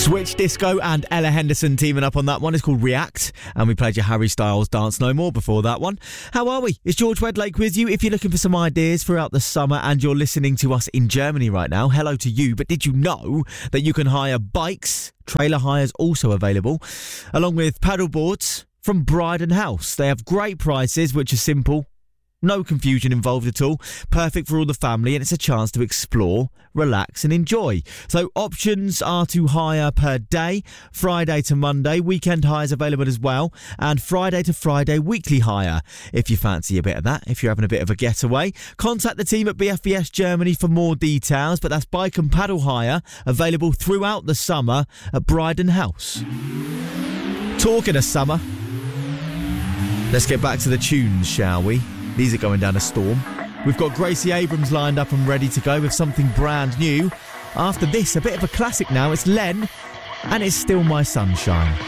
Switch Disco and Ella Henderson teaming up on that one. It's called React, and we played your Harry Styles Dance No More before that one. How are we? It's George Wedlake with you. If you're looking for some ideas throughout the summer and you're listening to us in Germany right now, hello to you. But did you know that you can hire bikes? Trailer hires also available, along with paddle boards from Bryden House. They have great prices, which are simple. No confusion involved at all. Perfect for all the family, and it's a chance to explore, relax and enjoy. So options are to hire per day, Friday to Monday, weekend hires available as well, and Friday to Friday weekly hire. If you fancy a bit of that, if you're having a bit of a getaway, contact the team at BFBS Germany for more details, but that's bike and paddle hire available throughout the summer at Bryden House. Talking of summer, let's get back to the tunes, shall we? These are going down a storm. We've got Gracie Abrams lined up and ready to go with something brand new. After this, a bit of a classic now. It's Len, and it's Still My Sunshine.